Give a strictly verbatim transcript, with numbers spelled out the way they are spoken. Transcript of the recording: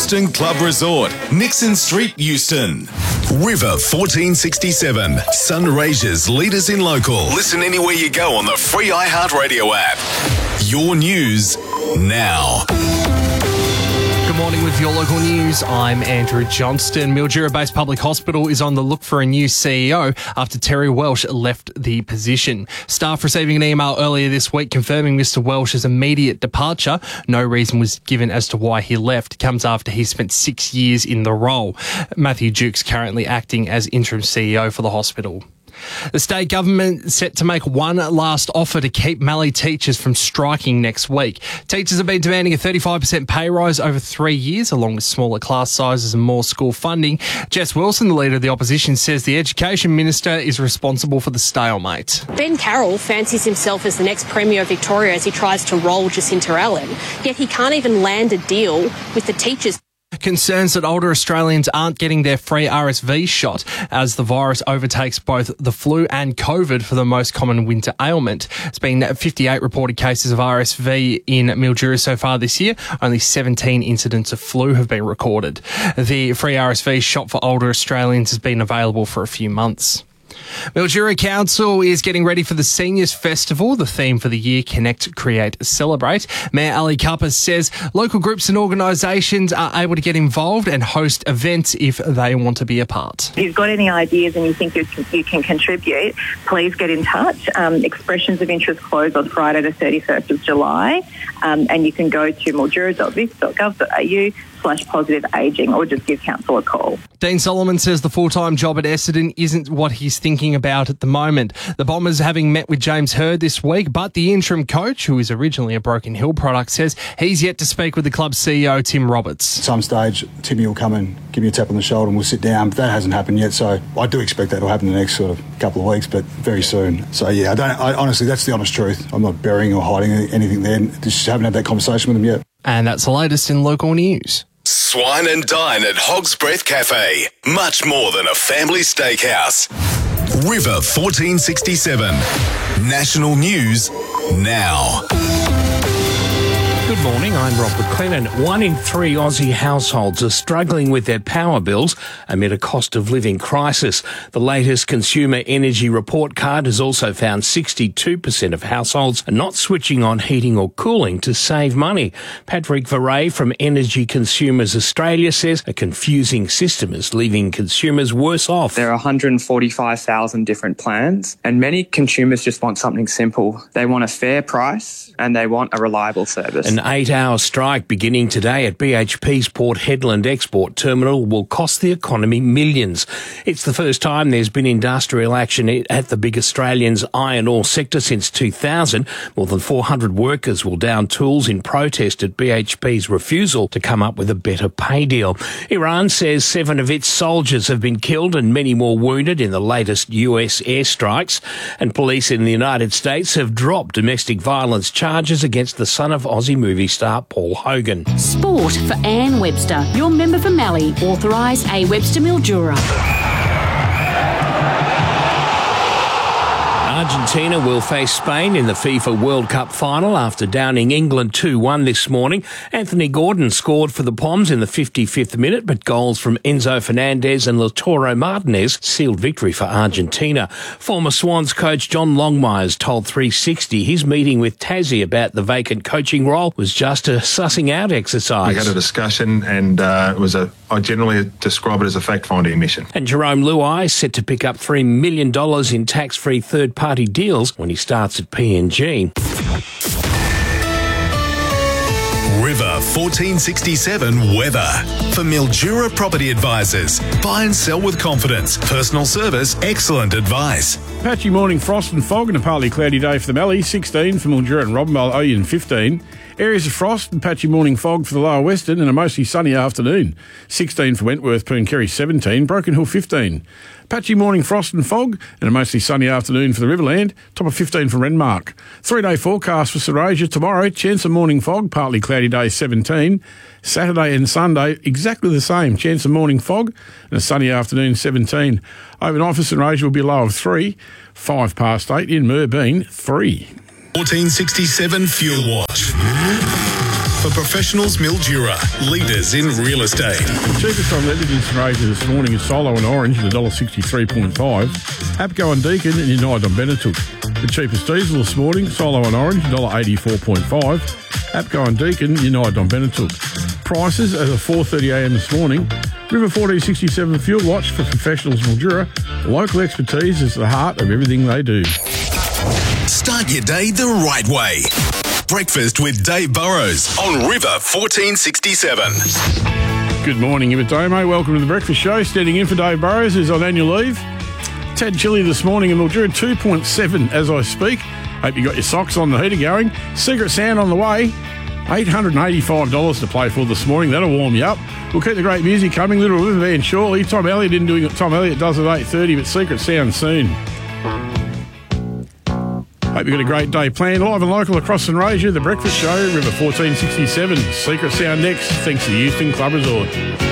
Euston Club Resort, Nixon Street, Euston. River fourteen sixty-seven, Sunraysia's leaders in local. Listen anywhere you go on the free iHeartRadio app. Your news now. Good morning with your local news. I'm Andrew Johnston. Mildura-based public hospital is on the look for a new C E O after Terry Welsh left the position. Staff receiving an email earlier this week confirming Mister Welsh's immediate departure. No reason was given as to why he left. It comes after he spent six years in the role. Matthew Duke's currently acting as interim C E O for the hospital. The state government set to make one last offer to keep Mallee teachers from striking next week. Teachers have been demanding a thirty-five percent pay rise over three years, along with smaller class sizes and more school funding. Jess Wilson, the leader of the opposition, says the Education Minister is responsible for the stalemate. Ben Carroll fancies himself as the next Premier of Victoria as he tries to roll Jacinta Allen, yet he can't even land a deal with the teachers. Concerns that older Australians aren't getting their free R S V shot as the virus overtakes both the flu and COVID for the most common winter ailment. It's been fifty-eight reported cases of R S V in Mildura so far this year. Only seventeen incidents of flu have been recorded. The free R S V shot for older Australians has been available for a few months. Mildura Council is getting ready for the Seniors Festival. The theme for the year, Connect, Create, Celebrate. Mayor Ali Kappa says local groups and organisations are able to get involved and host events if they want to be a part. If you've got any ideas and you think you can, you can contribute, please get in touch. Um, expressions of interest close on Friday the thirty-first of July, um, and you can go to mildura dot vic dot gov dot a u slash positive ageing or just give council a call. Dean Solomon says the full-time job at Essendon isn't what he's thinking about at the moment. The Bombers having met with James Hird this week, but the interim coach, who is originally a Broken Hill product, says he's yet to speak with the club's C E O, Tim Roberts. At some stage, Timmy will come and give me a tap on the shoulder and we'll sit down. But that hasn't happened yet, so I do expect that will happen in the next sort of couple of weeks, but very soon. So, yeah, I don't. I, honestly, that's the honest truth. I'm not burying or hiding anything there. Just haven't had that conversation with him yet. And that's the latest in local news. Swine and dine at Hog's Breath Cafe. Much more than a family steakhouse. River fourteen sixty-seven. National News now. Good morning, I'm Rob McLennan. One in three Aussie households are struggling with their power bills amid a cost of living crisis. The latest Consumer Energy Report Card has also found sixty-two percent of households are not switching on heating or cooling to save money. Patrick Varay from Energy Consumers Australia says a confusing system is leaving consumers worse off. There are one hundred forty-five thousand different plans, and many consumers just want something simple. They want a fair price and they want a reliable service. An eight-hour strike beginning today at B H P's Port Hedland Export Terminal will cost the economy millions. It's the first time there's been industrial action at the big Australian's iron ore sector since two thousand. More than four hundred workers will down tools in protest at B H P's refusal to come up with a better pay deal. Iran says seven of its soldiers have been killed and many more wounded in the latest U S airstrikes. And police in the United States have dropped domestic violence charges against the son of Aussie movie star Paul Hogan. Sport for Anne Webster, your member for Mallee, authorised A Webster Mildura. Argentina will face Spain in the FIFA World Cup final after downing England two one this morning. Anthony Gordon scored for the Poms in the fifty-fifth minute, but goals from Enzo Fernandez and Lautaro Martinez sealed victory for Argentina. Former Swans coach John Longmire's told three sixty his meeting with Tassie about the vacant coaching role was just a sussing out exercise. We had a discussion and uh, it was a, I generally describe it as a fact-finding mission. And Jerome Luai is set to pick up three million dollars in tax-free third-party deals when he starts at P N G. River fourteen sixty-seven weather. For Mildura Property Advisors. Buy and sell with confidence. Personal service, excellent advice. Patchy morning frost and fog and a partly cloudy day for the Mallee, sixteen for Mildura and Robinvale, Oyen fifteen. Areas of frost and patchy morning fog for the lower western and a mostly sunny afternoon. sixteen for Wentworth, Pooncarry seventeen, Broken Hill fifteen. Patchy morning frost and fog and a mostly sunny afternoon for the Riverland, top of fifteen for Renmark. Three-day forecast for Serasia tomorrow, chance of morning fog, partly cloudy day seventeen. Saturday and Sunday, exactly the same, chance of morning fog and a sunny afternoon seventeen. Overnight for Serasia will be a low of three, five past eight in Merbeen, three. fourteen sixty-seven Fuel Watch. for Professionals Mildura, leaders in real estate. The cheapest on Edmonton Razor this morning is Solo and Orange at one dollar sixty-three point five. Apco and Deakin and United on Benetuk. The cheapest diesel this morning, Solo and Orange, one dollar eighty-four point five. Apco and Deakin, United on Benetuk. Prices as of four thirty a m this morning. River fourteen sixty-seven Fuel Watch for Professionals Mildura. Local expertise is the heart of everything they do. Start your day the right way. Breakfast with Dave Burrows on River fourteen sixty-seven. Good morning, Imitamo. Welcome to the Breakfast Show. Standing in for Dave Burrows, who's on annual leave. Tad chilly this morning in Mildura, two point seven as I speak. Hope you got your socks on, the heater going. Secret Sound on the way. eight hundred eighty-five dollars to play for this morning. That'll warm you up. We'll keep the great music coming. Little River Band shortly. Tom Elliott didn't do it. Tom Elliott does it at eight thirty, but Secret Sound soon. Hope you got a great day planned. Live and local across St Razor, the Breakfast Show, River fourteen sixty-seven. Secret Sound next, thanks to Euston Club Resort.